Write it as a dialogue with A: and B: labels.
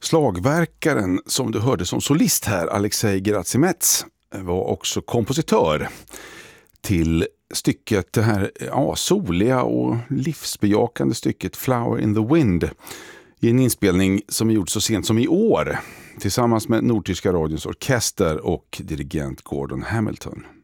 A: Slagverkaren som du hörde som solist här, Alexej Gerassimets, var också kompositör till stycket, det här soliga och livsbejakande stycket Flower in the Wind, i en inspelning som är gjord så sent som i år tillsammans med Nordtyska radions orkester och dirigent Gordon Hamilton.